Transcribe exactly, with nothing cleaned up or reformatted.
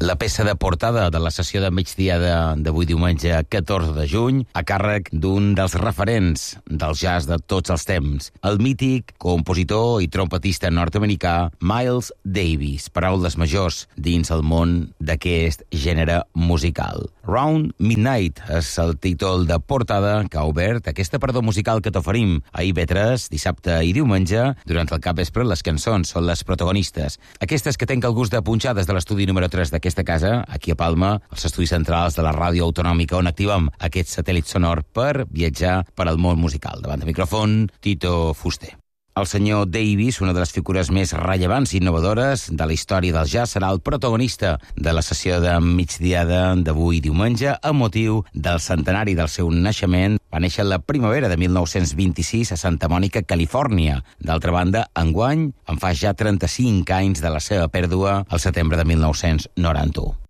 La peça de portada de la sessió de migdia d'avui diumenge catorze de juny a càrrec d'un dels referents del jazz de tots els temps, el mític compositor i trompetista nord-americà Miles Davis, paraules majors dins el món d'aquest gènere musical. Round Midnight és el títol de portada que ha obert aquesta perdó musical que t'oferim a I V tres, dissabte i diumenge. Durant el capvespre les cançons són les protagonistes, aquestes que tenc el gust de punxar des de l'estudi número tres d'aquesta casa, aquí a Palma, als estudis centrals de la ràdio autonòmica, on activem aquest satèl·lit sonor per viatjar per al món musical. Davant de micròfon, Tito Fuster. El senyor Davis, una de les figures més rellevants i innovadores de la història del jazz, serà el protagonista de la sessió de migdiada d'avui diumenge amb motiu del centenari del seu naixement. Va néixer la primavera de mil nou-cents vint-i-sis a Santa Mònica, Califòrnia. D'altra banda, enguany en fa ja trenta-cinc anys de la seva pèrdua al setembre de mil nou-cents noranta-u.